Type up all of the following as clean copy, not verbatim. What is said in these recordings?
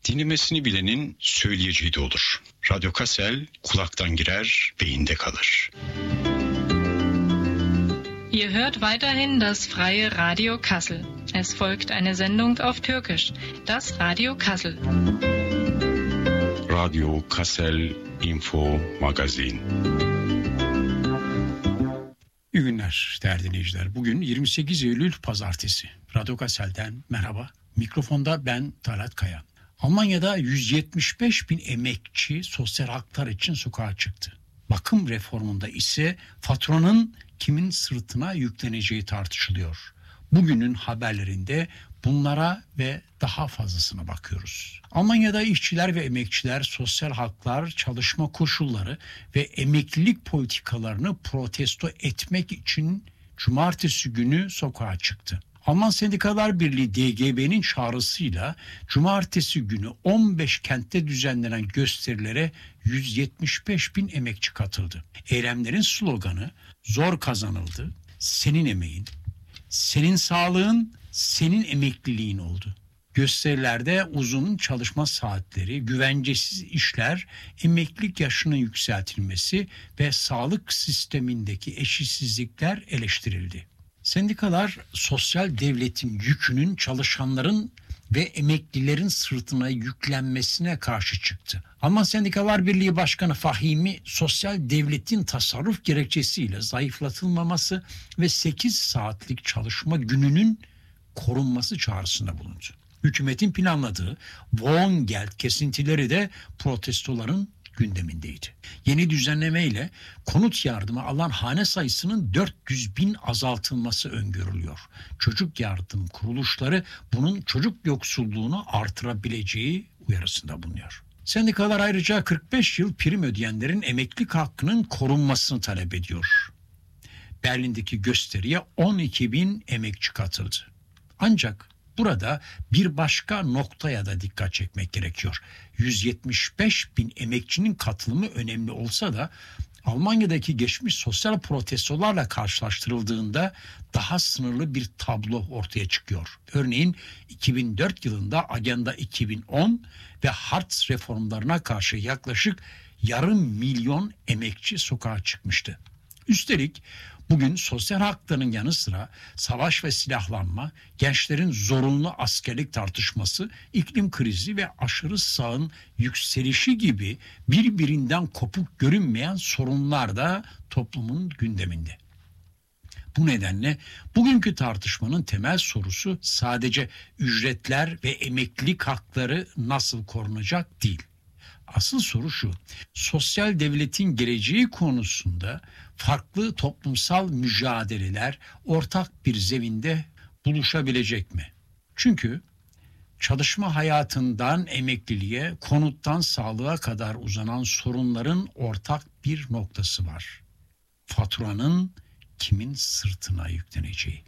Dinlemesini bilenin söyleyeceği de olur. Radyo Kassel kulaktan girer, beyinde kalır. Ihr hört weiterhin das freie Radio Kassel. Es folgt eine Sendung auf Türkisch, das Radio Kassel. Radio Kassel Info Magazin. İyi günler değerli dinleyiciler. Bugün 28 Eylül Pazartesi. Radyo Kassel'den merhaba. Mikrofonda ben Talat Kaya. Almanya'da 175 bin emekçi sosyal haklar için sokağa çıktı. Bakım reformunda ise faturanın kimin sırtına yükleneceği tartışılıyor. Bugünün haberlerinde bunlara ve daha fazlasına bakıyoruz. Almanya'da işçiler ve emekçiler sosyal haklar, çalışma koşulları ve emeklilik politikalarını protesto etmek için cumartesi günü sokağa çıktı. Alman Sendikalar Birliği DGB'nin çağrısıyla cumartesi günü 15 kentte düzenlenen gösterilere 175 bin emekçi katıldı. Eylemlerin sloganı zor kazanıldı, senin emeğin, senin sağlığın, senin emekliliğin oldu. Gösterilerde uzun çalışma saatleri, güvencesiz işler, emeklilik yaşının yükseltilmesi ve sağlık sistemindeki eşitsizlikler eleştirildi. Sendikalar sosyal devletin yükünün çalışanların ve emeklilerin sırtına yüklenmesine karşı çıktı. Alman Sendikalar Birliği Başkanı Fahimi, sosyal devletin tasarruf gerekçesiyle zayıflatılmaması ve 8 saatlik çalışma gününün korunması çağrısında bulundu. Hükümetin planladığı Wohngeld kesintileri de protestoların gündemindeydi. Yeni düzenlemeyle konut yardımı alan hane sayısının 400 bin azaltılması öngörülüyor. Çocuk yardım kuruluşları bunun çocuk yoksulluğunu artırabileceği uyarısında bulunuyor. Sendikalar ayrıca 45 yıl prim ödeyenlerin emeklilik hakkının korunmasını talep ediyor. Berlin'deki gösteriye 12 bin emekçi katıldı. Ancak burada bir başka noktaya da dikkat çekmek gerekiyor. 175 bin emekçinin katılımı önemli olsa da Almanya'daki geçmiş sosyal protestolarla karşılaştırıldığında daha sınırlı bir tablo ortaya çıkıyor. Örneğin 2004 yılında Agenda 2010 ve Hartz reformlarına karşı yaklaşık 500.000 emekçi sokağa çıkmıştı. Üstelik bugün sosyal hakların yanı sıra savaş ve silahlanma, gençlerin zorunlu askerlik tartışması, iklim krizi ve aşırı sağın yükselişi gibi birbirinden kopuk görünmeyen sorunlar da toplumun gündeminde. Bu nedenle bugünkü tartışmanın temel sorusu sadece ücretler ve emeklilik hakları nasıl korunacak değil. Asıl soru şu: sosyal devletin geleceği konusunda farklı toplumsal mücadeleler ortak bir zeminde buluşabilecek mi? Çünkü çalışma hayatından emekliliğe, konuttan sağlığa kadar uzanan sorunların ortak bir noktası var. Faturanın kimin sırtına yükleneceği.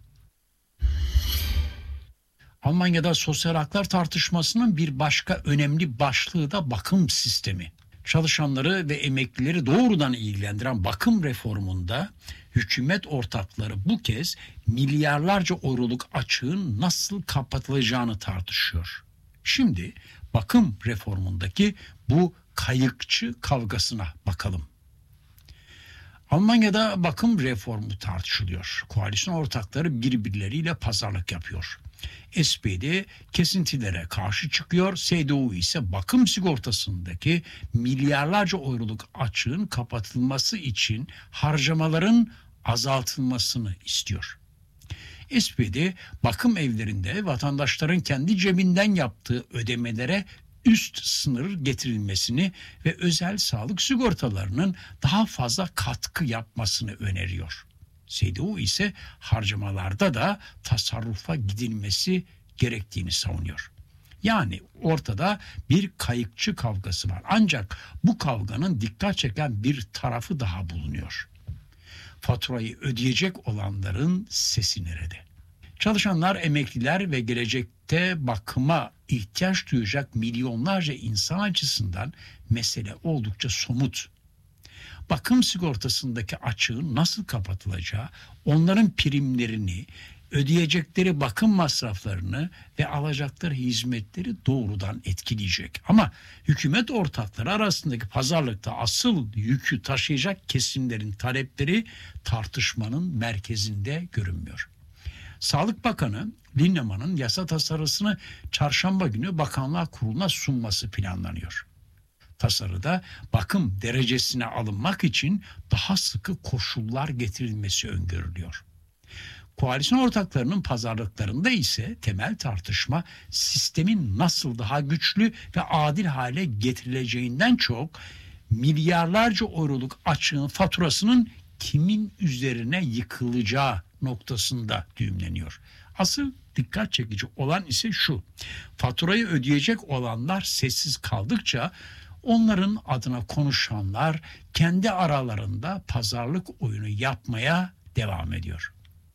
Almanya'da sosyal haklar tartışmasının bir önemli başlığı da bakım sistemi. Çalışanları ve emeklileri doğrudan ilgilendiren bakım reformunda hükümet ortakları bu kez milyarlarca euroluk açığın nasıl kapatılacağını tartışıyor. Şimdi bakım reformundaki bu kayıkçı kavgasına bakalım. Almanya'da bakım reformu tartışılıyor. Koalisyon ortakları birbirleriyle pazarlık yapıyor. SPD kesintilere karşı çıkıyor, CDU ise bakım sigortasındaki milyarlarca euroluk açığın kapatılması için harcamaların azaltılmasını istiyor. SPD bakım evlerinde vatandaşların kendi cebinden yaptığı ödemelere üst sınır getirilmesini ve özel sağlık sigortalarının daha fazla katkı yapmasını öneriyor. CDU ise harcamalarda da tasarrufa gidilmesi gerektiğini savunuyor. Yani ortada bir kayıkçı kavgası var. Ancak bu kavganın dikkat çeken bir tarafı daha bulunuyor. Faturayı ödeyecek olanların sesi nerede? Çalışanlar, emekliler ve gelecekte bakıma ihtiyaç duyacak milyonlarca insan açısından mesele oldukça somut. Bakım sigortasındaki açığın nasıl kapatılacağı, onların primlerini ödeyecekleri bakım masraflarını ve alacakları hizmetleri doğrudan etkileyecek. Ama hükümet ortakları arasındaki pazarlıkta asıl yükü taşıyacak kesimlerin talepleri tartışmanın merkezinde görünmüyor. Sağlık Bakanı Linneman'ın yasa tasarısını çarşamba günü Bakanlar Kurulu'na sunması planlanıyor. Tasarıda bakım derecesine alınmak için daha sıkı koşullar getirilmesi öngörülüyor. Koalisyon ortaklarının pazarlıklarında ise temel tartışma sistemin nasıl daha güçlü ve adil hale getirileceğinden çok milyarlarca euroluk açığın faturasının kimin üzerine yıkılacağı noktasında düğümleniyor. Asıl dikkat çekici olan ise şu: faturayı ödeyecek olanlar sessiz kaldıkça onların adına konuşanlar kendi aralarında pazarlık oyunu yapmaya devam ediyor.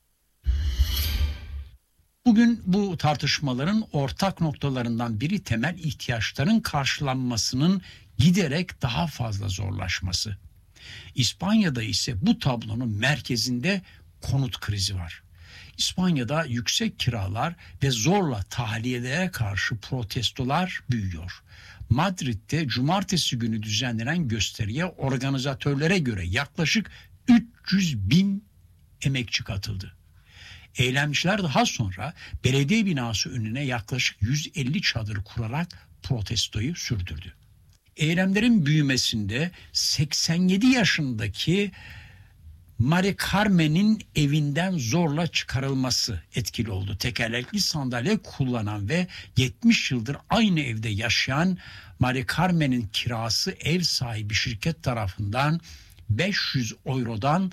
Bugün bu tartışmaların ortak noktalarından biri temel ihtiyaçların karşılanmasının giderek daha fazla zorlaşması. İspanya'da ise bu tablonun merkezinde konut krizi var. İspanya'da yüksek kiralar ve zorla tahliyelere karşı protestolar büyüyor. Madrid'de cumartesi günü düzenlenen gösteriye organizatörlere göre yaklaşık 300.000 emekçi katıldı. Eylemciler daha sonra belediye binası önüne yaklaşık 150 çadır kurarak protestoyu sürdürdü. Eylemlerin büyümesinde 87 yaşındaki Mari Carmen'in evinden zorla çıkarılması etkili oldu. Tekerlekli sandalye kullanan ve 70 yıldır aynı evde yaşayan Mari Carmen'in kirası ev sahibi şirket tarafından 500 eurodan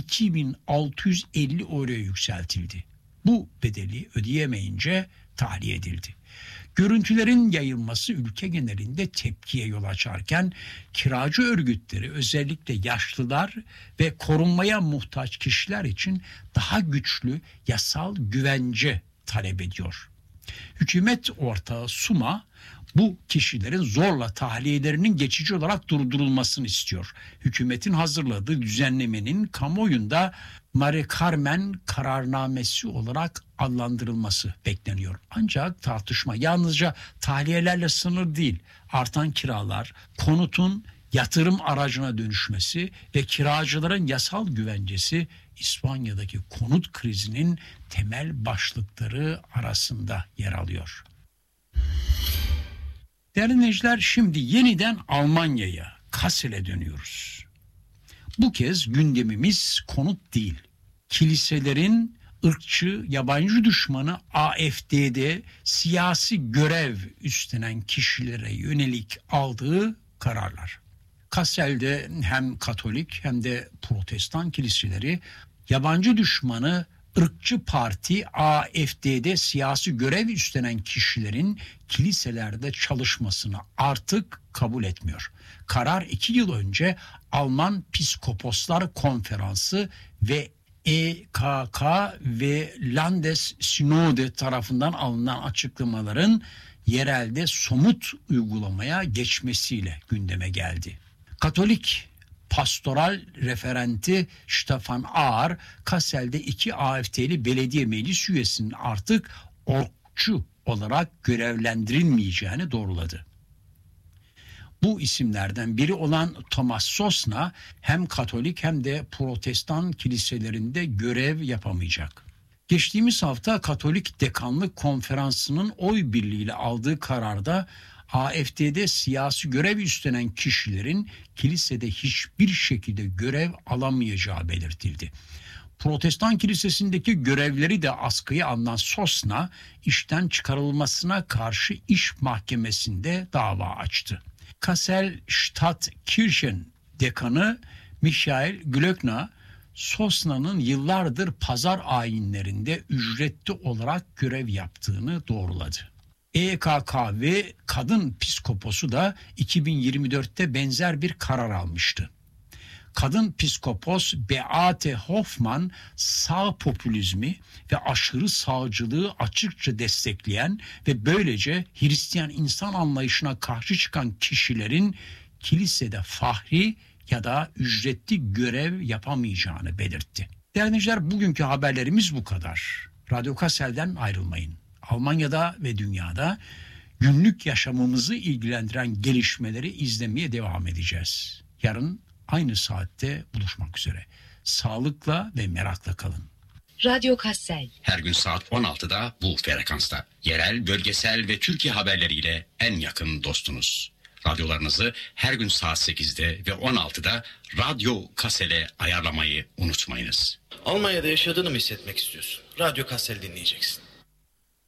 2650 euroya yükseltildi. Bu bedeli ödeyemeyince tahliye edildi. Görüntülerin yayılması ülke genelinde tepkiye yol açarken kiracı örgütleri özellikle yaşlılar ve korunmaya muhtaç kişiler için daha güçlü yasal güvence talep ediyor. Hükümet ortağı Suma bu kişilerin zorla tahliyelerinin geçici olarak durdurulmasını istiyor. Hükümetin hazırladığı düzenlemenin kamuoyunda Mari Carmen kararnamesi olarak adlandırılması bekleniyor. Ancak tartışma yalnızca tahliyelerle sınır değil. Artan kiralar, konutun yatırım aracına dönüşmesi ve kiracıların yasal güvencesi İspanya'daki konut krizinin temel başlıkları arasında yer alıyor. Değerli dinleyiciler, şimdi yeniden Almanya'ya, Kassel'e dönüyoruz. Bu kez gündemimiz konut değil. Kiliselerin ırkçı, yabancı düşmanı AfD'de siyasi görev üstlenen kişilere yönelik aldığı kararlar. Kassel'de hem Katolik hem de Protestan kiliseleri yabancı düşmanı ırkçı parti AfD'de siyasi görev üstlenen kişilerin kiliselerde çalışmasını artık kabul etmiyor. Karar 2 yıl önce Alman Piskoposlar Konferansı ve EKK ve Landessynode tarafından alınan açıklamaların yerelde somut uygulamaya geçmesiyle gündeme geldi. Katolik pastoral referenti Stefan Ahr, Kassel'de 2 AfD'li belediye meclis üyesinin artık orkçu olarak görevlendirilmeyeceğini doğruladı. Bu isimlerden biri olan Thomas Sosna hem Katolik hem de Protestan kiliselerinde görev yapamayacak. Geçtiğimiz hafta Katolik Dekanlık Konferansı'nın oy birliğiyle aldığı kararda AfD'de siyasi görev üstlenen kişilerin kilisede hiçbir şekilde görev alamayacağı belirtildi. Protestan kilisesindeki görevleri de askıya alınan Sosna, işten çıkarılmasına karşı iş mahkemesinde dava açtı. Kassel Stadtkirchen Dekanı Michael Glöckner, Sosna'nın yıllardır pazar ayinlerinde ücretli olarak görev yaptığını doğruladı. EKK ve kadın piskoposu da 2024'te benzer bir karar almıştı. Kadın piskopos Beate Hoffmann sağ popülizmi ve aşırı sağcılığı açıkça destekleyen ve böylece Hristiyan insan anlayışına karşı çıkan kişilerin kilisede fahri ya da ücretli görev yapamayacağını belirtti. Değerli dinleyiciler, bugünkü haberlerimiz bu kadar. Radyo Kassel'den ayrılmayın. Almanya'da ve dünyada günlük yaşamımızı ilgilendiren gelişmeleri izlemeye devam edeceğiz. Yarın aynı saatte buluşmak üzere. Sağlıkla ve merakla kalın. Radyo Kassel. Her gün saat 16'da bu frekansta. Yerel, bölgesel ve Türkiye haberleriyle en yakın dostunuz. Radyolarınızı her gün saat 8'de ve 16'da Radyo Kassel'e ayarlamayı unutmayınız. Almanya'da yaşadığını mı hissetmek istiyorsun? Radyo Kassel dinleyeceksin.